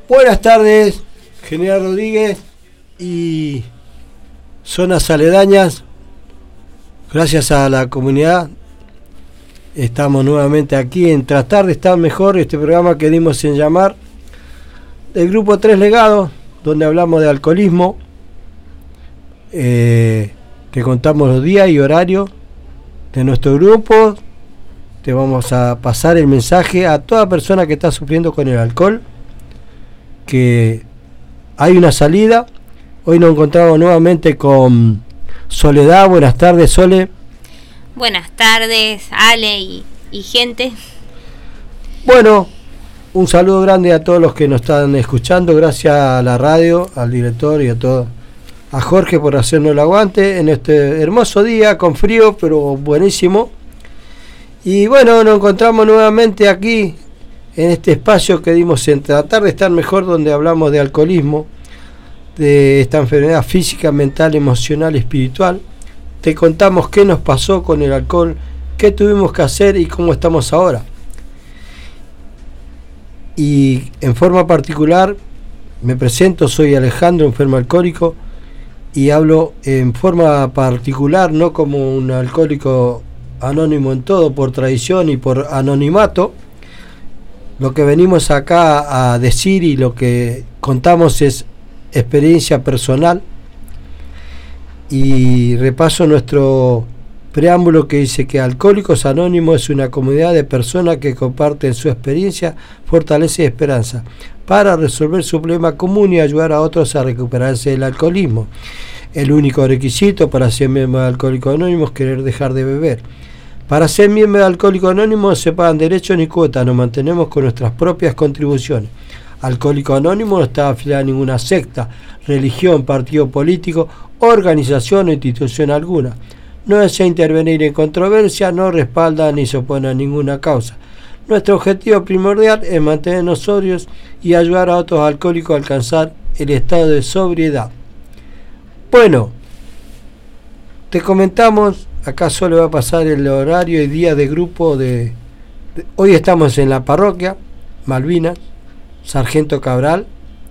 Buenas tardes, General Rodríguez y zonas aledañas. Gracias a la comunidad estamos nuevamente aquí en Tratar de Estar Mejor, este programa que dimos en llamar del grupo Tres Legados, donde hablamos de alcoholismo, te contamos los días y horarios de nuestro grupo. Te vamos a pasar el mensaje a toda persona que está sufriendo con el alcohol, que hay una salida. Hoy nos encontramos nuevamente con Soledad. Buenas tardes, Sole. Buenas tardes, Ale y gente. Bueno, un saludo grande a todos los que nos están escuchando. Gracias a la radio, al director y a Jorge por hacernos el aguante en este hermoso día con frío, pero buenísimo. Y bueno, nos encontramos nuevamente aquí en este espacio que dimos en Tratar de Estar Mejor, donde hablamos de alcoholismo, de esta enfermedad física, mental, emocional, espiritual. Te contamos qué nos pasó con el alcohol, qué tuvimos que hacer y cómo estamos ahora. Y en forma particular me presento, soy Alejandro, enfermo alcohólico, y hablo en forma particular, no como un alcohólico anónimo en todo, por tradición y por anonimato. Lo que venimos acá a decir y lo que contamos es experiencia personal. Y repaso nuestro preámbulo que dice que Alcohólicos Anónimos es una comunidad de personas que comparten su experiencia, fortaleza y esperanza para resolver su problema común y ayudar a otros a recuperarse del alcoholismo. El único requisito para ser miembro de Alcohólicos Anónimos es querer dejar de beber. Para ser miembro de Alcohólicos Anónimos no se pagan derechos ni cuotas, nos mantenemos con nuestras propias contribuciones. Alcohólico Anónimo no está afiliado a ninguna secta, religión, partido político, organización o institución alguna. No desea intervenir en controversia, no respalda ni se opone a ninguna causa. Nuestro objetivo primordial es mantenernos sobrios y ayudar a otros alcohólicos a alcanzar el estado de sobriedad. Bueno, te comentamos, acá solo va a pasar el horario y día de grupo hoy estamos en la parroquia Malvinas, Sargento Cabral,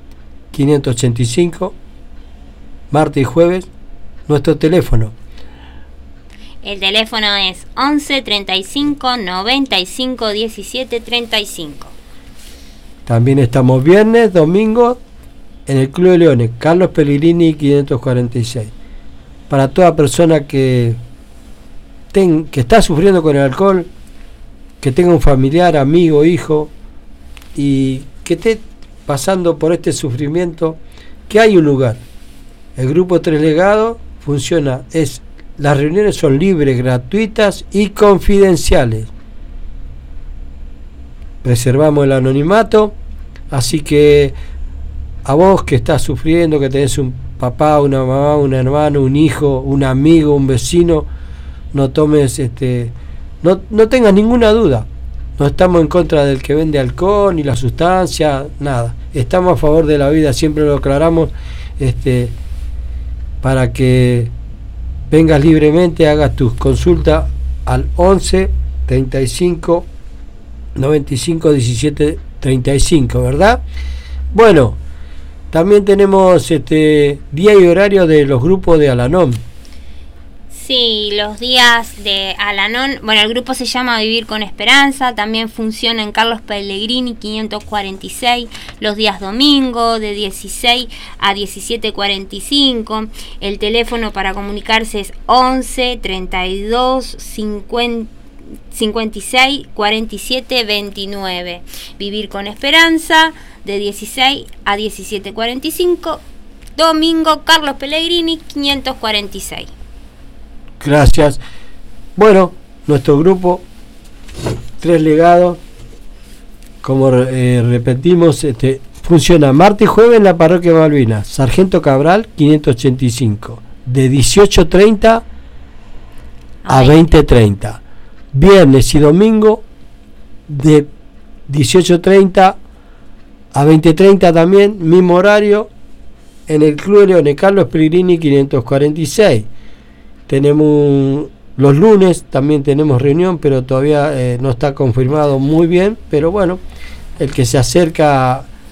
585, martes y jueves. Nuestro teléfono. El teléfono es 11 35 95 17 35. También estamos viernes, domingo, en el Club de Leones, Carlos Pellegrini, 546. Para toda persona que está sufriendo con el alcohol, que tenga un familiar, amigo, hijo, y que esté pasando por este sufrimiento, que hay un lugar. El grupo Tres Legados funciona, las reuniones son libres, gratuitas y confidenciales. Preservamos el anonimato, así que a vos que estás sufriendo, que tenés un papá, una mamá, un hermano, un hijo, un amigo, un vecino, no tomes, no tengas ninguna duda. No estamos en contra del que vende alcohol ni la sustancia, nada. Estamos a favor de la vida, siempre lo aclaramos, para que vengas libremente, hagas tus consultas al 11 35 95 17 35, ¿verdad? Bueno, también tenemos día y horario de los grupos de Al-Anon. Sí, los días de Al-Anon, bueno, el grupo se llama Vivir con Esperanza, también funciona en Carlos Pellegrini 546, los días domingo de 16 a 17:45. El teléfono para comunicarse es 11 32 56 47 29. Vivir con Esperanza de 16 a 17:45, domingo Carlos Pellegrini 546. Gracias. Bueno, nuestro grupo Tres Legados, como repetimos, funciona martes y jueves en la parroquia Malvinas, Sargento Cabral 585, de 18:30 a 20:30. Viernes y domingo de 18:30 a 20:30 también, mismo horario, en el Club de Leones, Carlos Pellegrini 546. Tenemos los lunes, también tenemos reunión, pero todavía no está confirmado muy bien, pero bueno, el que se acerca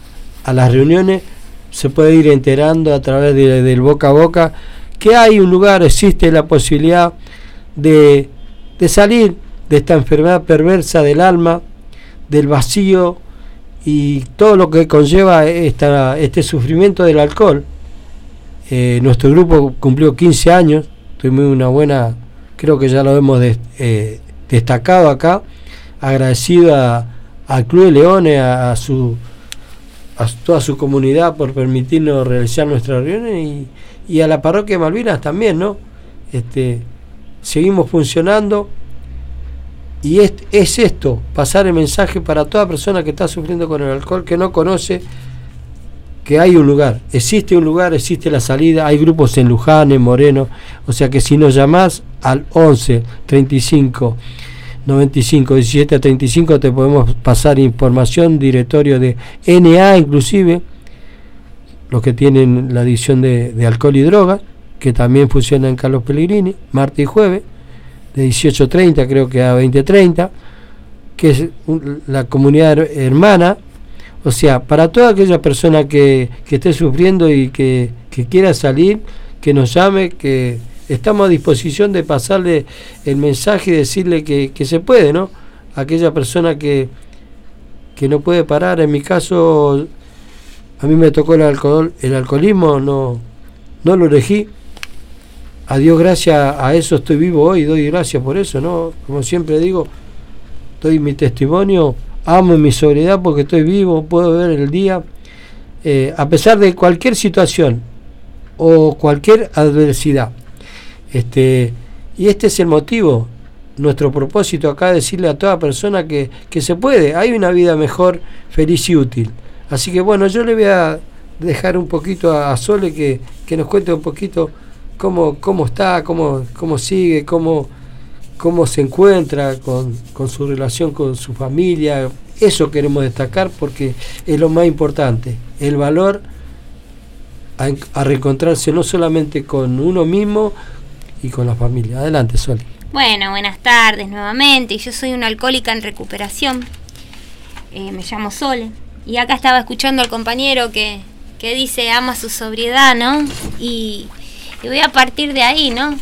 a las reuniones, se puede ir enterando a través del boca a boca que hay un lugar, existe la posibilidad de salir de esta enfermedad perversa del alma, del vacío y todo lo que conlleva este sufrimiento del alcohol. Nuestro grupo cumplió 15 años, tuvimos una buena, creo que ya lo hemos destacado acá, agradecido al Club de Leones, a toda su comunidad por permitirnos realizar nuestras reuniones y a la parroquia de Malvinas también, ¿no? Seguimos funcionando y es esto, pasar el mensaje para toda persona que está sufriendo con el alcohol, que no conoce que hay un lugar, existe la salida, hay grupos en Luján, en Moreno, o sea que si nos llamás al 11 35 95 17 35 te podemos pasar información, directorio de NA inclusive, los que tienen la división de alcohol y drogas, que también funciona en Carlos Pellegrini, martes y jueves, de 18:30 creo que a 20:30, que es la comunidad hermana, o sea, para toda aquella persona que esté sufriendo y que quiera salir, que nos llame, que estamos a disposición de pasarle el mensaje y decirle que se puede, ¿no? Aquella persona que no puede parar, en mi caso, a mí me tocó el alcoholismo, no lo elegí. A Dios gracias a eso estoy vivo hoy, doy gracias por eso, ¿no? Como siempre digo, doy mi testimonio, amo mi sobriedad porque estoy vivo, puedo ver el día, a pesar de cualquier situación o cualquier adversidad. Y este es el motivo, nuestro propósito acá, decirle a toda persona que se puede, hay una vida mejor, feliz y útil. Así que bueno, yo le voy a dejar un poquito a Sole que nos cuente un poquito cómo está, cómo sigue, cómo se encuentra con su relación con su familia. Eso queremos destacar porque es lo más importante, el valor a reencontrarse no solamente con uno mismo y con la familia. Adelante, Sol. Bueno, buenas tardes nuevamente. Yo soy una alcohólica en recuperación. Me llamo Sole. Y acá estaba escuchando al compañero que dice ama su sobriedad, ¿no? Y voy a partir de ahí, ¿no?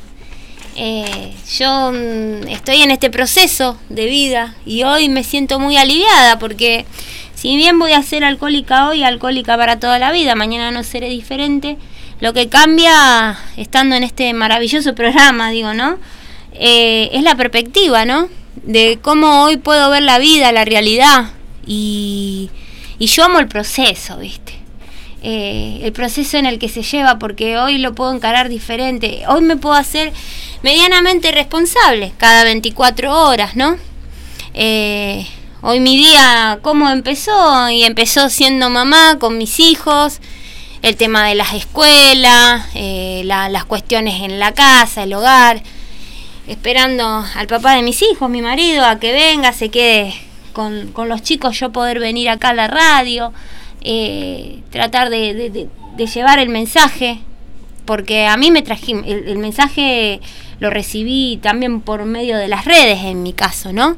Yo estoy en este proceso de vida y hoy me siento muy aliviada porque si bien voy a ser alcohólica hoy, alcohólica para toda la vida, mañana no seré diferente. Lo que cambia estando en este maravilloso programa, digo, ¿no? Es la perspectiva, ¿no? De cómo hoy puedo ver la vida, la realidad. Y yo amo el proceso, ¿viste? El proceso en el que se lleva, porque hoy lo puedo encarar diferente. Hoy me puedo hacer medianamente responsable cada 24 horas, ¿no? Hoy mi día, ¿cómo empezó? Y empezó siendo mamá con mis hijos. El tema de las escuelas, las cuestiones en la casa, el hogar, esperando al papá de mis hijos, mi marido, a que venga, se quede con los chicos, yo poder venir acá a la radio, tratar de llevar el mensaje, porque a mí me traje el mensaje, lo recibí también por medio de las redes en mi caso, ¿no?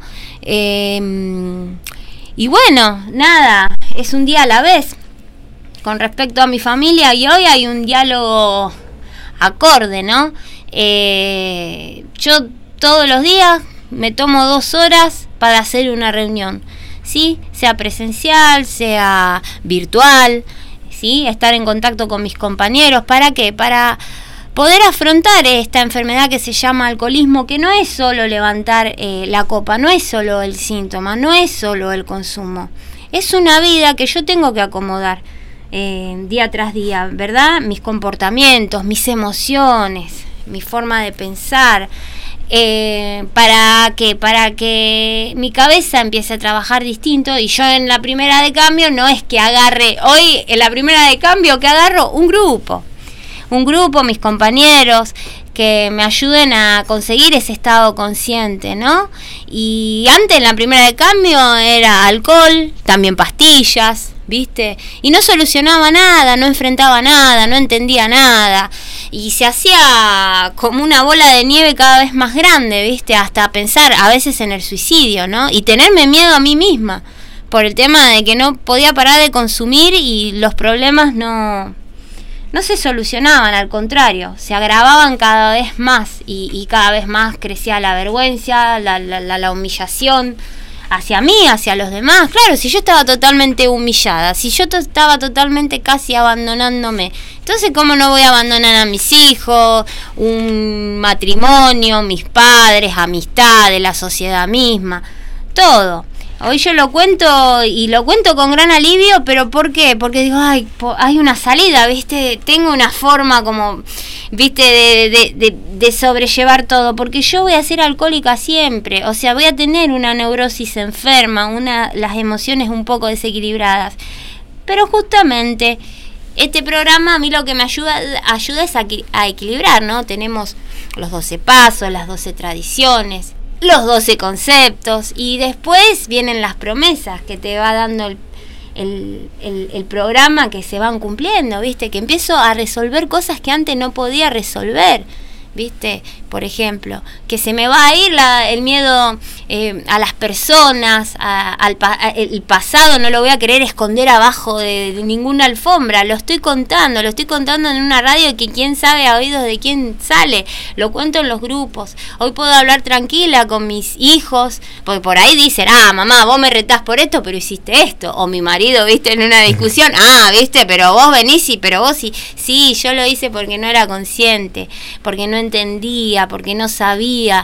Y bueno, nada, es un día a la vez. Con respecto a mi familia, y hoy hay un diálogo acorde, ¿no? Yo todos los días me tomo 2 horas para hacer una reunión, ¿sí? Sea presencial, sea virtual, ¿sí? Estar en contacto con mis compañeros. ¿Para qué? Para poder afrontar esta enfermedad que se llama alcoholismo, que no es solo levantar la copa, no es solo el síntoma, no es solo el consumo. Es una vida que yo tengo que acomodar. Día tras día, ¿verdad? Mis comportamientos, mis emociones, mi forma de pensar, para que mi cabeza empiece a trabajar distinto. Y yo en la primera de cambio no es que agarre, hoy en la primera de cambio que agarro un grupo, mis compañeros que me ayuden a conseguir ese estado consciente, ¿no? Y antes en la primera de cambio era alcohol, también pastillas, ¿viste? Y no solucionaba nada, no enfrentaba nada, no entendía nada. Y se hacía como una bola de nieve cada vez más grande, ¿viste? Hasta pensar a veces en el suicidio, ¿no? Y tenerme miedo a mí misma. por el tema de que no podía parar de consumir y los problemas no se solucionaban, al contrario, se agravaban cada vez más y cada vez más crecía la vergüenza, la humillación hacia mí, hacia los demás. Claro, si yo estaba totalmente humillada, si yo estaba totalmente casi abandonándome, entonces ¿cómo no voy a abandonar a mis hijos, un matrimonio, mis padres, amistades, la sociedad misma, todo? Hoy yo lo cuento y lo cuento con gran alivio, pero ¿por qué? Porque digo, hay una salida, ¿viste? Tengo una forma como, ¿viste? De sobrellevar todo, porque yo voy a ser alcohólica siempre, o sea, voy a tener una neurosis enferma, las emociones un poco desequilibradas. Pero justamente este programa a mí lo que me ayuda es a equilibrar, ¿no? Tenemos los 12 pasos, las 12 tradiciones, los 12 conceptos, y después vienen las promesas que te va dando el programa, que se van cumpliendo, ¿viste? Que empiezo a resolver cosas que antes no podía resolver, ¿viste? Por ejemplo, que se me va a ir el miedo a las personas, el pasado no lo voy a querer esconder abajo de ninguna alfombra, lo estoy contando en una radio que quién sabe a oídos de quién sale, lo cuento en los grupos. Hoy puedo hablar tranquila con mis hijos, porque por ahí dicen, mamá, vos me retás por esto, pero hiciste esto, o mi marido, ¿viste? En una discusión, ¿viste? Pero vos venís pero vos sí, yo lo hice porque no era consciente, porque no entendía, porque no sabía,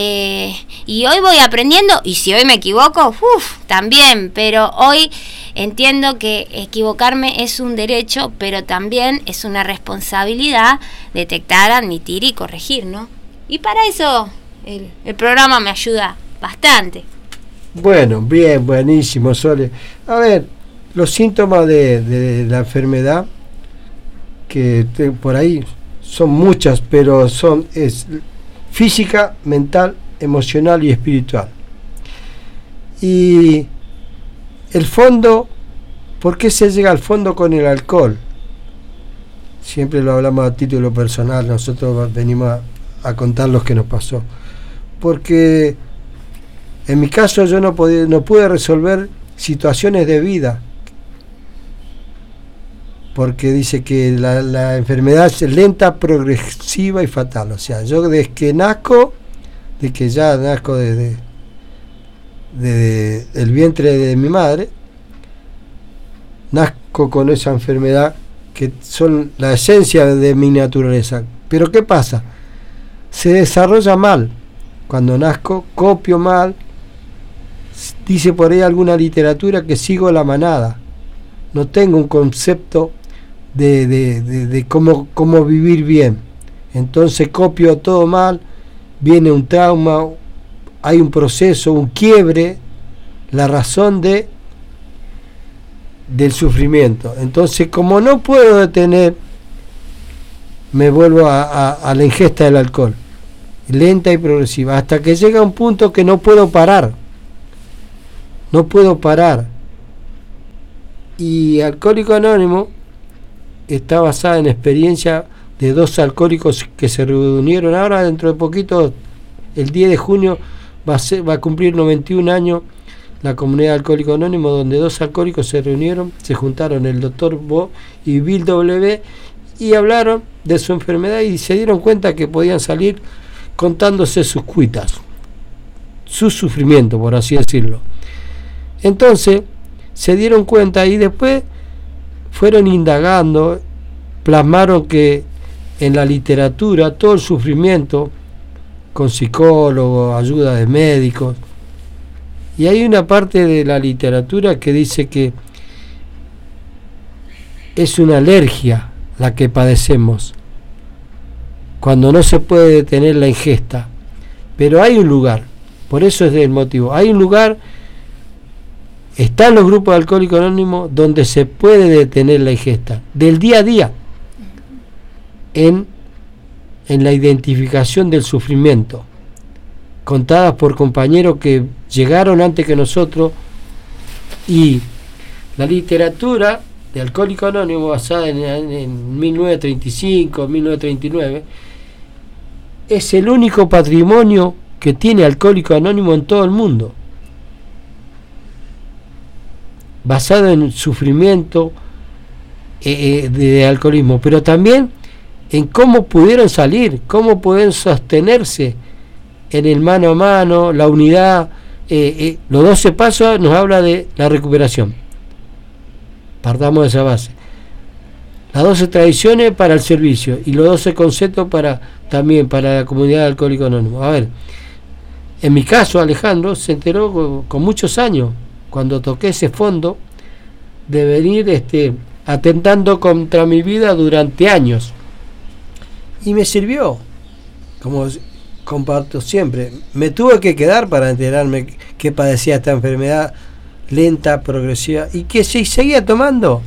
y hoy voy aprendiendo, y si hoy me equivoco, también, pero hoy entiendo que equivocarme es un derecho, pero también es una responsabilidad detectar, admitir y corregir, ¿no? Y para eso el programa me ayuda bastante. Bueno, bien, buenísimo, Sole. A ver, los síntomas de la enfermedad, que por ahí son muchas, pero es física, mental, emocional y espiritual. Y el fondo, ¿por qué se llega al fondo con el alcohol? Siempre lo hablamos a título personal, nosotros venimos a contar lo que nos pasó. Porque en mi caso yo no pude resolver situaciones de vida, porque dice que la enfermedad es lenta, progresiva y fatal. O sea, yo desde que nazco, desde el vientre de mi madre, nazco con esa enfermedad, que son la esencia de mi naturaleza. Pero ¿qué pasa? Se desarrolla mal. Cuando nazco, copio mal. Dice por ahí alguna literatura que sigo la manada. No tengo un concepto de cómo vivir bien. Entonces copio todo mal, viene un trauma, hay un proceso, un quiebre, la razón del sufrimiento. Entonces, como no puedo detener, me vuelvo a la ingesta del alcohol, lenta y progresiva, hasta que llega un punto que no puedo parar. Y Alcohólico Anónimo está basada en experiencia de 2 alcohólicos que se reunieron ahora dentro de poquito, el 10 de junio va a cumplir 91 años la comunidad Alcohólico Anónimo, donde 2 alcohólicos se reunieron, se juntaron, el Dr. Bo y Bill W, y hablaron de su enfermedad y se dieron cuenta que podían salir contándose sus cuitas, su sufrimiento, por así decirlo. Entonces se dieron cuenta y después fueron indagando, plasmaron que en la literatura todo el sufrimiento, con psicólogos, ayuda de médicos, y hay una parte de la literatura que dice que es una alergia la que padecemos cuando no se puede detener la ingesta. Pero hay un lugar, por eso es el motivo, hay un lugar, están los grupos de Alcohólicos Anónimos donde se puede detener la ingesta del día a día, en la identificación del sufrimiento, contadas por compañeros que llegaron antes que nosotros. Y la literatura de Alcohólicos Anónimos, basada en 1935, 1939, es el único patrimonio que tiene Alcohólicos Anónimos en todo el mundo. basado en sufrimiento de alcoholismo, pero también en cómo pudieron salir, cómo pudieron sostenerse en el mano a mano, la unidad. Los 12 pasos nos habla de la recuperación. Partamos de esa base. Las 12 tradiciones para el servicio y los 12 conceptos también para la comunidad de Alcohólicos Anónimos. A ver, en mi caso Alejandro se enteró con muchos años, cuando toqué ese fondo, de venir atentando contra mi vida durante años, y me sirvió, como comparto siempre. Me tuve que quedar para enterarme que padecía esta enfermedad lenta, progresiva, y que si seguía tomando,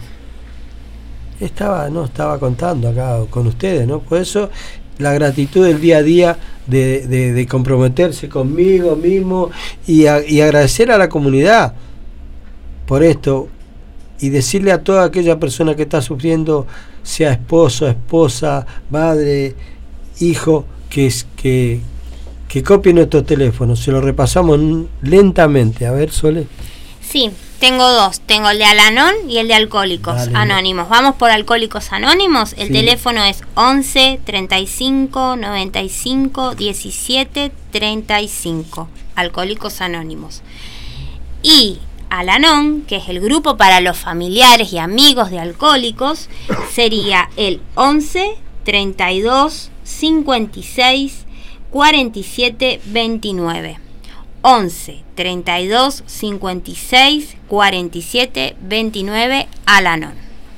no estaba contando acá con ustedes, ¿no? Por eso la gratitud del día a día de comprometerse conmigo mismo y agradecer a la comunidad por esto, y decirle a toda aquella persona que está sufriendo, sea esposo, esposa, madre, hijo, que copie nuestro teléfono. Se lo repasamos lentamente. A ver, Sole. Sí, tengo dos. Tengo el de Al-Anon y el de Alcohólicos Anónimos. Vamos por Alcohólicos Anónimos. El teléfono es 11 35 95 17 35. Alcohólicos Anónimos. Y Al-Anon, que es el grupo para los familiares y amigos de alcohólicos, sería el 11 32 56 47 29. 11 32 56 47 29, Al-Anon.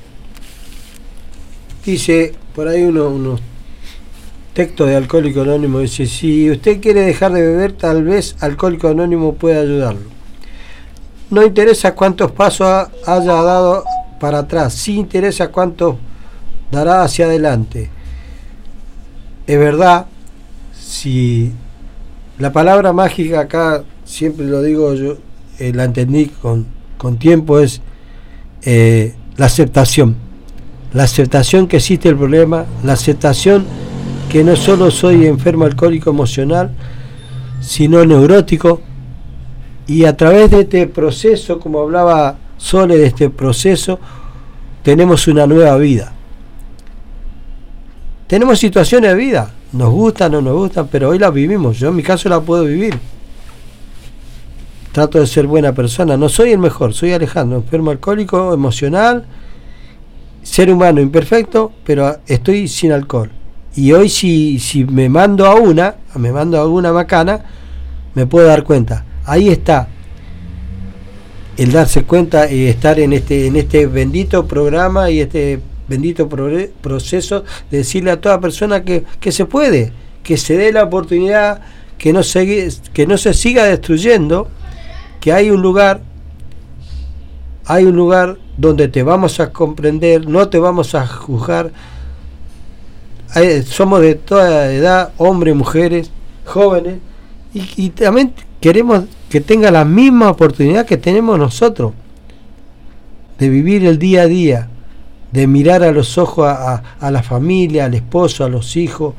Dice por ahí unos textos de Alcohólico Anónimo, dice: si usted quiere dejar de beber, tal vez Alcohólico Anónimo puede ayudarlo. No interesa cuántos pasos haya dado para atrás, sí interesa cuántos dará hacia adelante. Es verdad, si la palabra mágica acá, siempre lo digo yo, la entendí con tiempo, es la aceptación. La aceptación que existe el problema, la aceptación que no solo soy enfermo alcohólico emocional, sino neurótico, y a través de este proceso, como hablaba Sole, de este proceso, tenemos una nueva vida. Tenemos situaciones de vida, nos gustan o no nos gustan, pero hoy las vivimos. Yo en mi caso la puedo vivir. Trato de ser buena persona, no soy el mejor, soy Alejandro, enfermo alcohólico emocional, ser humano imperfecto, pero estoy sin alcohol. Y hoy si me mando a alguna macana, me puedo dar cuenta. Ahí está el darse cuenta y estar en este bendito programa y este bendito proceso de decirle a toda persona que se puede, que se dé la oportunidad, que no se siga destruyendo, que hay un lugar donde te vamos a comprender, no te vamos a juzgar. Somos de toda edad, hombres, mujeres, jóvenes, y también queremos que tenga la misma oportunidad que tenemos nosotros de vivir el día a día, de mirar a los ojos a la familia, al esposo, a los hijos,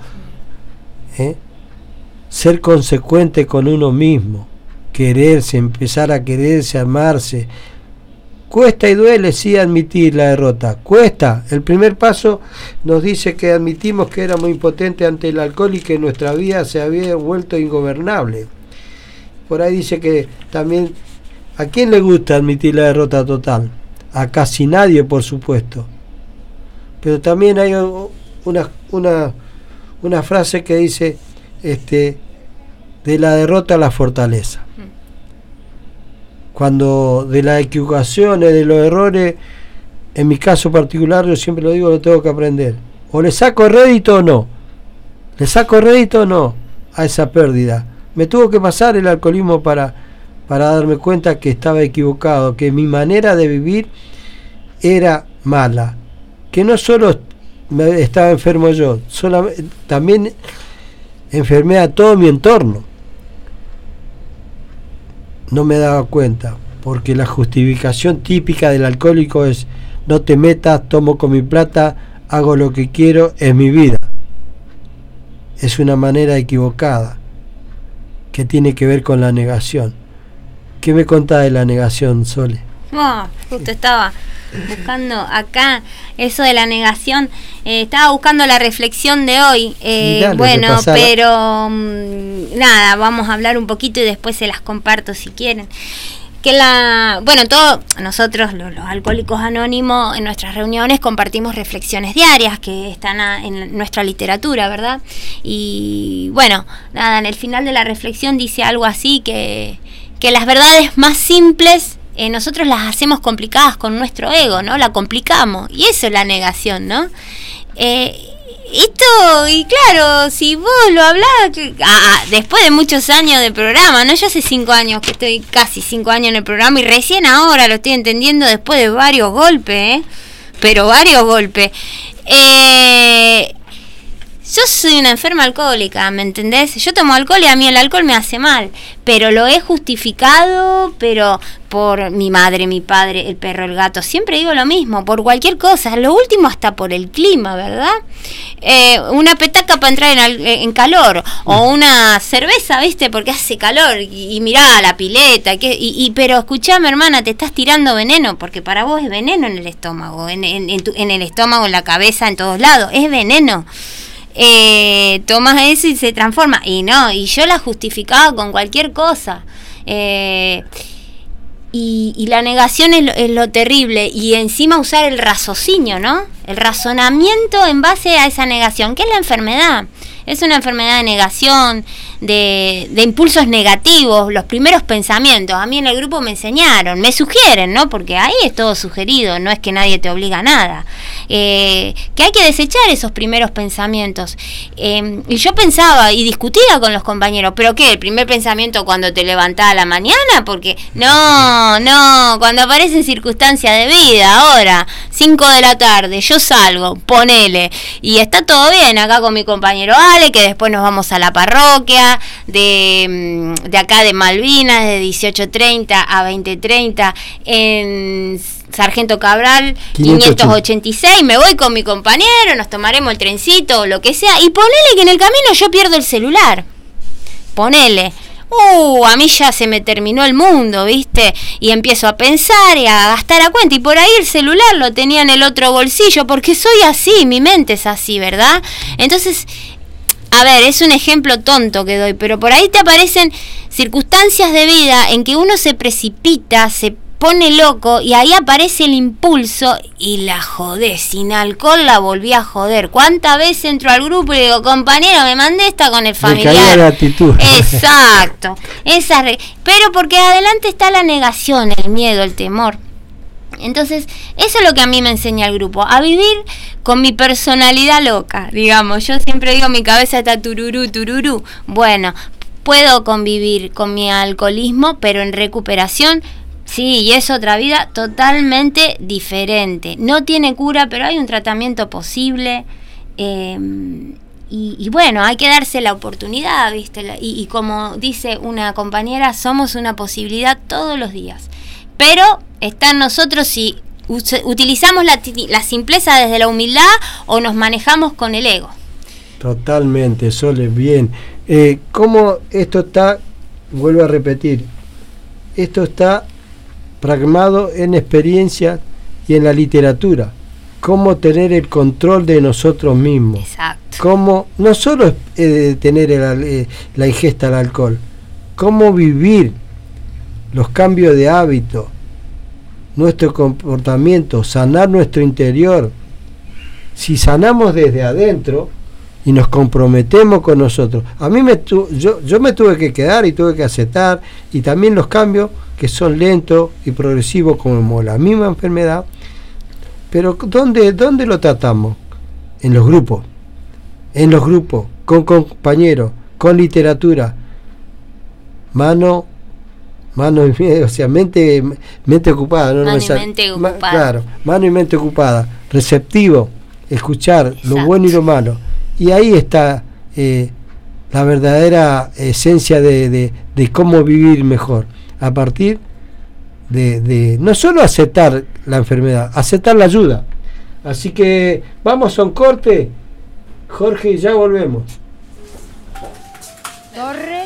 ser consecuente con uno mismo, quererse, empezar a quererse, amarse. Cuesta y duele, sí, admitir la derrota, cuesta. El primer paso nos dice que admitimos que éramos impotentes ante el alcohol y que nuestra vida se había vuelto ingobernable. Por ahí dice que también, ¿a quién le gusta admitir la derrota total? A casi nadie, por supuesto. Pero también hay una frase que dice, de la derrota a la fortaleza. Cuando de las equivocaciones, de los errores, en mi caso particular, yo siempre lo digo, lo tengo que aprender. O le saco rédito o no. Le saco rédito o no a esa pérdida. Me tuvo que pasar el alcoholismo para darme cuenta que estaba equivocado, que mi manera de vivir era mala, que no solo estaba enfermo yo, también enfermé a todo mi entorno. No me daba cuenta, porque la justificación típica del alcohólico es: no te metas, tomo con mi plata, hago lo que quiero, es mi vida. Es una manera equivocada que tiene que ver con la negación. ¿Qué me contás de la negación, Sole? Justo estaba buscando acá eso de la negación, estaba buscando la reflexión de hoy, bueno, pero nada, vamos a hablar un poquito y después se las comparto si quieren. Que todos nosotros los Alcohólicos Anónimos en nuestras reuniones compartimos reflexiones diarias que están en nuestra literatura, ¿verdad? Y bueno, nada, en el final de la reflexión dice algo así que las verdades más simples nosotros las hacemos complicadas con nuestro ego, ¿no? La complicamos, y eso es la negación, ¿no? Y claro, si vos lo hablás, después de muchos años de programa, ¿no? Yo hace 5 años que estoy, casi 5 años en el programa, y recién ahora lo estoy entendiendo después de varios golpes, pero varios golpes. Yo soy una enferma alcohólica, ¿me entendés? Yo tomo alcohol y a mí el alcohol me hace mal, pero lo he justificado, pero por mi madre, mi padre, el perro, el gato, siempre digo lo mismo, por cualquier cosa, lo último hasta por el clima, ¿verdad? Una petaca para entrar en calor, o una cerveza, ¿viste? Porque hace calor, y mirá la pileta, pero escuchame, hermana, te estás tirando veneno, porque para vos es veneno en el estómago, en el estómago, en la cabeza, en todos lados, es veneno. Tomas eso y se transforma, y yo la justificaba con cualquier cosa, y la negación es lo terrible, y encima usar el raciocinio, ¿no? El razonamiento en base a esa negación, que es la enfermedad. Es una enfermedad de negación, de impulsos negativos, los primeros pensamientos. A mí en el grupo me enseñaron, me sugieren, ¿no? Porque ahí es todo sugerido, no es que nadie te obliga a nada. Que hay que desechar esos primeros pensamientos. Y yo pensaba y discutía con los compañeros, ¿pero qué? ¿El primer pensamiento cuando te levantás a la mañana? Porque no, cuando aparecen circunstancias de vida, ahora, 5 de la tarde, yo salgo, ponele, y está todo bien acá con mi compañero Ale, que después nos vamos a la parroquia de acá de Malvinas, de 18:30 a 20:30 en Sargento Cabral 586, me voy con mi compañero, nos tomaremos el trencito o lo que sea, y ponele que en el camino yo pierdo el celular, ponele, a mí ya se me terminó el mundo, ¿viste? Y empiezo a pensar y a gastar a cuenta, y por ahí el celular lo tenía en el otro bolsillo, porque soy así, mi mente es así, ¿verdad? Entonces, a ver, es un ejemplo tonto que doy, pero por ahí te aparecen circunstancias de vida en que uno se precipita, se pone loco, y ahí aparece el impulso y la jodés. Sin alcohol la volví a joder. ¿Cuántas veces entro al grupo y digo, compañero, me mandé esta con el familiar? Me caía la actitud. Exacto. Pero porque adelante está la negación, el miedo, el temor. Entonces, eso es lo que a mí me enseña el grupo, a vivir con mi personalidad loca, digamos. Yo siempre digo, mi cabeza está tururú. Bueno, puedo convivir con mi alcoholismo, pero en recuperación, sí, y es otra vida totalmente diferente. No tiene cura, pero hay un tratamiento posible, y bueno, hay que darse la oportunidad, ¿viste? Y como dice una compañera, somos una posibilidad todos los días. Pero está en nosotros si utilizamos la simpleza desde la humildad o nos manejamos con el ego. Totalmente, Sole, bien. ¿Cómo esto está? Vuelvo a repetir, esto está pragmado en experiencia y en la literatura. Cómo tener el control de nosotros mismos. Exacto. Cómo no solo tener la ingesta del alcohol, cómo vivir los cambios de hábito, nuestro comportamiento, sanar nuestro interior. Si sanamos desde adentro y nos comprometemos con nosotros, a mí yo me tuve que quedar y tuve que aceptar, y también los cambios que son lentos y progresivos como la misma enfermedad. Pero ¿dónde lo tratamos? En los grupos, con compañeros, con literatura, mano y mente, o sea, mente ocupada, ¿no? Mano y mente ocupada. Claro, mano y mente ocupada, receptivo, escuchar. Exacto. Lo bueno y lo malo. Y ahí está la verdadera esencia de cómo vivir mejor, a partir de no solo aceptar la enfermedad, aceptar la ayuda. Así que vamos a un corte, Jorge, y ya volvemos. Torre.